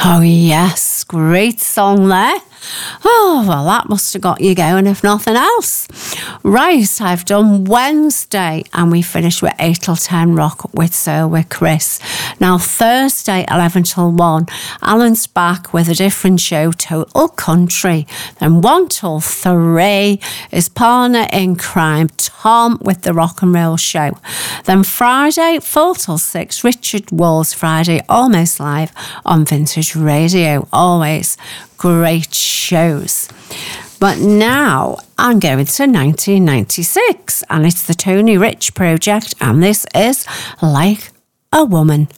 Oh, yes, great song there. Oh, well, that must have got you going, if nothing else. Right, I've done Wednesday, and we finished with 8 till 10 rock with Sir with Chris. Now, Thursday, 11 till 1, Alan's back with a different show, Total Country. Then 1 till 3 is Partner in Crime, Tom with the Rock and Roll Show. Then Friday, 4 till 6, Richard Wall's Friday, almost live on Vintage Radio. Always great shows. But now I'm going to 1996, and it's the Tony Rich Project, and this is Like a Woman.